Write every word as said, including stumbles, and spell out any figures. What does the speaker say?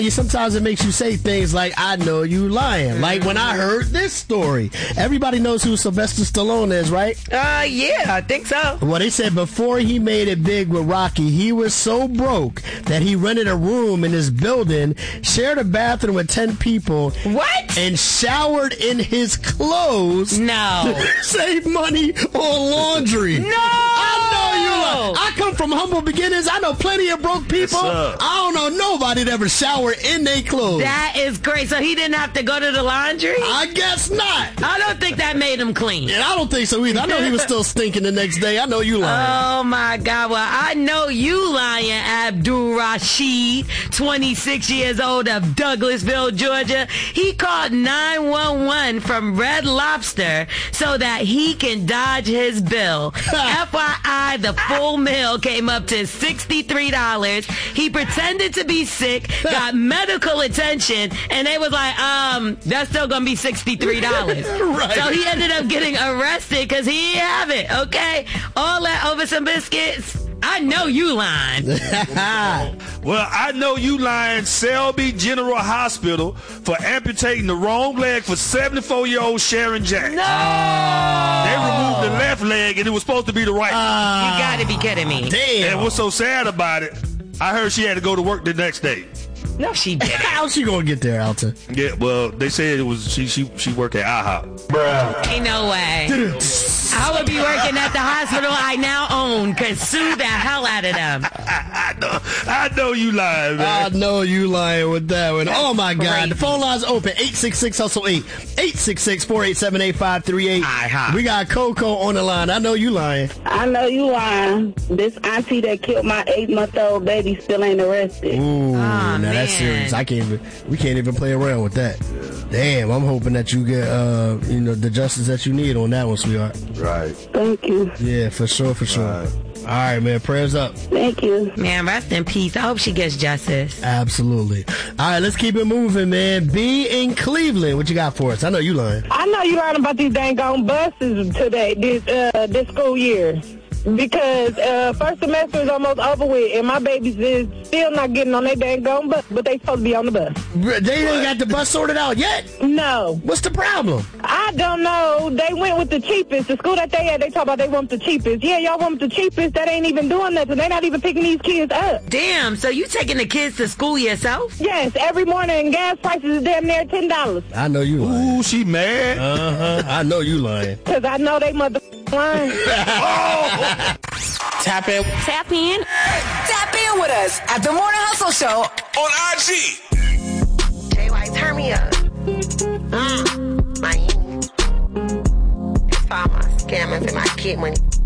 Sometimes it makes you say things like, I know you lying. Mm-hmm. Like when I heard this story. Everybody knows who Sylvester Stallone is, right? Uh, yeah, I think so. Well, they said before he made it big with Rocky, he was so broke that he rented a room in his building, shared a bathroom with ten people. What? And showered in his clothes. No. To save money on laundry. No! I know you lying. I come from humble beginnings. I know plenty of broke people. Yes, I don't know nobody that ever showered in their clothes. That is great. So he didn't have to go to the laundry? I guess not. I don't think that made him clean. And I don't think so either. I know he was still stinking the next day. I know you lying. Oh, my God. Well, I know you lying, Abdul Rashid, twenty-six years old of Douglasville, Georgia. He called nine one one from Red Lobster so that he can dodge his bill. F Y I, the full meal came up to sixty-three dollars. He pretended to be sick, got medical attention, and they was like, um, that's still going to be sixty-three dollars. Right. So he ended up getting arrested because he didn't have it, okay? All that over some biscuits. I know you lying. Well, I know you lying. Selby General Hospital for amputating the wrong leg for seventy-four-year-old Sharon Jack. No! They removed the left leg, and it was supposed to be the right. Uh, you got to be kidding me. Damn. And what's so sad about it, I heard she had to go to work the next day. No, she didn't. How's she gonna get there, Alton? Yeah, well, they said it was she she she worked at IHOP. Bruh. Ain't no way. I would be working at the hospital I now own. Could sue the hell out of them. I know, I know you lying, man. I know you lying with that one. Oh my God, crazy. The phone line's open. eight six six hustle eight eight six six, four eight seven, eight five three eight. IHOP. We got Coco on the line. I know you lying. I know you lying. This auntie that killed my eight-month-old baby still ain't arrested. Ooh, oh, now man. that's serious. I can't even. We can't even play around with that. Damn, I'm hoping that you get, uh, you know, the justice that you need on that one, sweetheart. Right. Thank you. Yeah, for sure, for sure. Right. All right, man. Prayers up. Thank you. Man, rest in peace. I hope she gets justice. Absolutely. All right, let's keep it moving, man. B in Cleveland. What you got for us? I know you lying. I know you lying about these dang on buses today, this uh, this school year. Because uh, first semester is almost over with, and my babies is still not getting on their dang on bus, but they supposed to be on the bus. They ain't got the bus sorted out yet? No. What's the problem? I don't know. They went with the cheapest. The school that they had, they talk about they want the cheapest. Yeah, y'all want the cheapest. That ain't even doing nothing. They're not even picking these kids up. Damn, so you taking the kids to school yourself? Yes, every morning gas prices is damn near ten dollars. I know you lying. Ooh, she mad. Uh-huh. I know you lying. Because I know they mother lying. Oh! Tap in. Tap in. Tap in with us at the Morning Hustle Show on I G. J Y, turn me up. Mm, Miami. That's all my scammers and my kid money.